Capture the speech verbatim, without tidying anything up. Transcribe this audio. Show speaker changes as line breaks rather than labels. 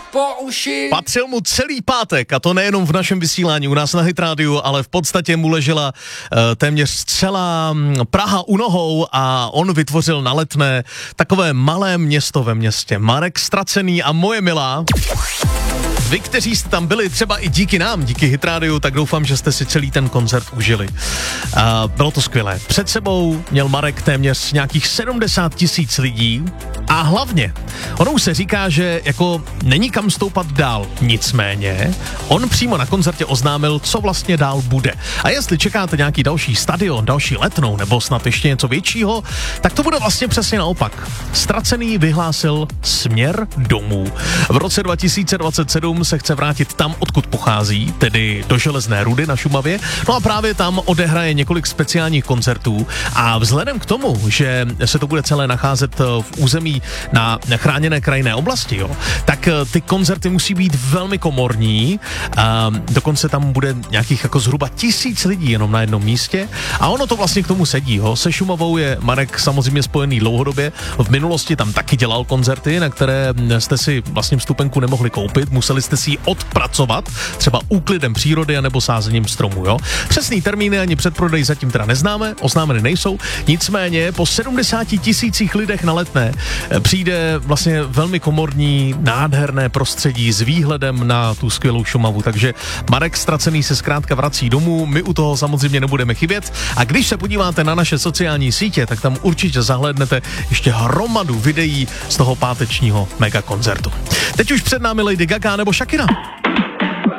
po uši.
Patřil mu celý pátek, a to nejenom v našem vysílání u nás na Hit Radio, ale v podstatě mu ležela uh, téměř celá Praha u nohou a on vytvořil na Letné takové malé město ve městě. Marek Ztracený a Moje milá. Vy, kteří jste tam byli třeba i díky nám, díky Hit Radio, tak doufám, že jste si celý ten koncert užili. A bylo to skvělé. Před sebou měl Marek téměř nějakých sedmdesát tisíc lidí a hlavně, ono už se říká, že jako není kam stoupat dál. Nicméně, on přímo na koncertě oznámil, co vlastně dál bude. A jestli čekáte nějaký další stadion, další Letnou nebo snad ještě něco většího, tak to bude vlastně přesně naopak. Ztracený vyhlásil směr domů. V roce dva tisíce dvacet sedm se chce vrátit tam, odkud pochází, tedy do Železné Rudy na Šumavě. No a právě tam odehraje několik speciálních koncertů a vzhledem k tomu, že se to bude celé nacházet v území na chráněné krajinné oblasti, jo, tak ty koncerty musí být velmi komorní. A dokonce tam bude nějakých jako zhruba tisíc lidí jenom na jednom místě a ono to vlastně k tomu sedí. Jo. Se Šumavou je Marek samozřejmě spojený dlouhodobě. V minulosti tam taky dělal koncerty, na které jste si vlastně vstupenku nemohli koupit, museli jste si ji odpracovat, třeba úklidem přírody anebo sázením stromů, jo. Přesný termíny ani předprodej zatím teda neznáme, oznámeny nejsou, nicméně po sedmdesáti tisících lidech na Letné přijde vlastně velmi komorní, nádherné prostředí s výhledem na tu skvělou Šumavu, takže Marek Ztracený se zkrátka vrací domů, my u toho samozřejmě nebudeme chybět a když se podíváte na naše sociální sítě, tak tam určitě zahlédnete ještě hromadu videí z toho pátečního megakoncertu. Teď už před námi Lady Gaga nebo Shakira.